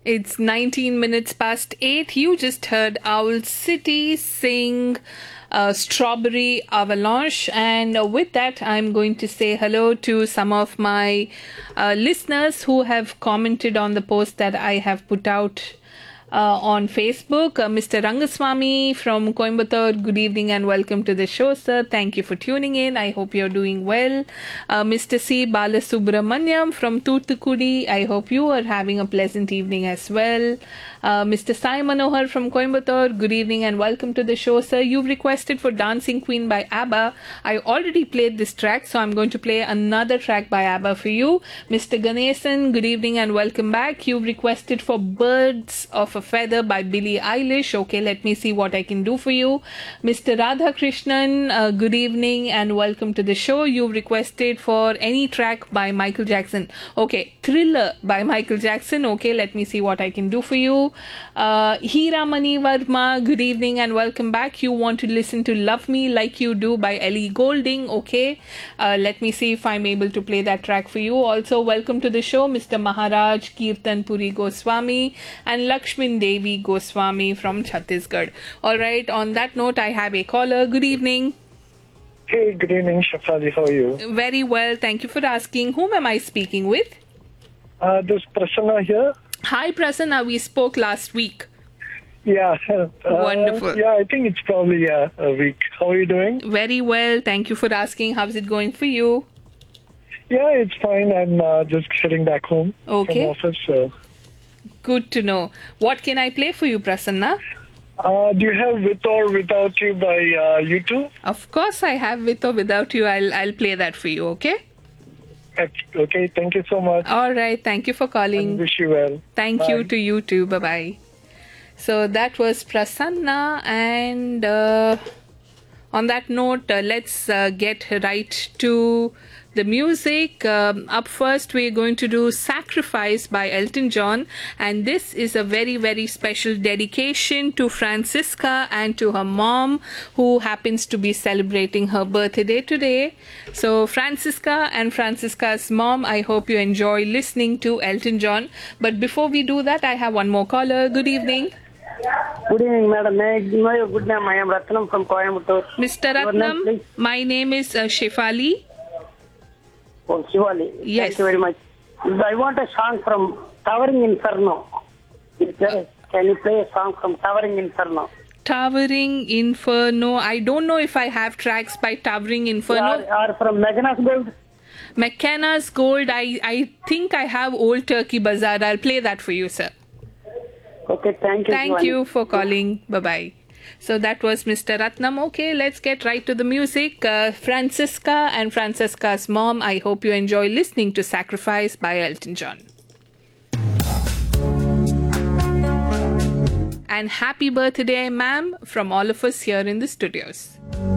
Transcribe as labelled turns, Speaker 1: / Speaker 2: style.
Speaker 1: It's 19 minutes past 8. You just heard Owl City sing Strawberry Avalanche. And with that, I'm going to say hello to some of my listeners who have commented on the post that I have put out on Facebook. Mr. Rangaswamy from Coimbatore, good evening and welcome to the show, sir. Thank you for tuning in. I hope you're doing well. Mr. C. Balasubramanyam from Thoothukudi, I hope you are having a pleasant evening as well. Mr. Sai Manohar from Coimbatore, good evening and welcome to the show, sir. You've requested for Dancing Queen by ABBA. I already played this track, so I'm going to play another track by ABBA for you. Mr. Ganesan, good evening and welcome back. You've requested for Birds of a Feather by Billie Eilish. Okay, let me see what I can do for you. Mr. Radhakrishnan, good evening and welcome to the show. You've requested for any track by Michael Jackson. Okay, Thriller by Michael Jackson. Okay, let me see what I can do for you. Hiramani Varma, good evening and welcome back. You want to listen to Love Me Like You Do by Ellie Goulding. Okay, let me see if I'm able to play that track for you. Also, welcome to the show, Mr. Maharaj Kirtan Puri Goswami and Lakshmin Devi Goswami from Chhattisgarh. Alright, on that note, I have a caller. Good evening.
Speaker 2: Hey, good evening, Shafali. How are you?
Speaker 1: Very well, thank you for asking. Whom am I speaking with?
Speaker 2: This is Prasanna here.
Speaker 1: Hi Prasanna, we spoke last week.
Speaker 2: Yeah.
Speaker 1: Wonderful.
Speaker 2: Yeah, I think it's probably a week. How are you doing?
Speaker 1: Very well, thank you for asking. How's it going for you?
Speaker 2: Yeah, it's fine. I'm just heading back home from office. So.
Speaker 1: Good to know. What can I play for you, Prasanna?
Speaker 2: Do you have With or Without You by U2?
Speaker 1: Of course I have With or Without You. I'll play that for you, okay?
Speaker 2: Okay, thank you so much.
Speaker 1: All right, thank you for calling.
Speaker 2: And wish you well.
Speaker 1: Thank you to you too. Bye-bye. So that was Prasanna, and on that note, let's get right to the music. Up first, we're going to do Sacrifice by Elton John, and this is a very, very special dedication to Francisca and to her mom, who happens to be celebrating her birthday today. So Francisca and Francisca's mom, I hope you enjoy listening to Elton John. But before we do that, I have one more caller. Good evening.
Speaker 3: Good evening, madam. May I know your good name? I am Ratnam from Coimbatore.
Speaker 1: Mr. Ratnam, my name is Shefali.
Speaker 3: Oh, Shivali.
Speaker 1: Yes.
Speaker 3: Thank you very much. I want a song from Towering Inferno. Can you play a song from Towering Inferno?
Speaker 1: Towering Inferno. I don't know if I have tracks by Towering Inferno.
Speaker 3: Or from McKenna's Gold?
Speaker 1: McKenna's Gold. I think I have Old Turkey Bazaar. I'll play that for you, sir.
Speaker 3: Okay, thank you.
Speaker 1: Thank you for calling. Bye-bye. So that was Mr. Ratnam. Okay, let's get right to the music. Francisca and Francisca's mom, I hope you enjoy listening to Sacrifice by Elton John. And happy birthday, ma'am, from all of us here in the studios.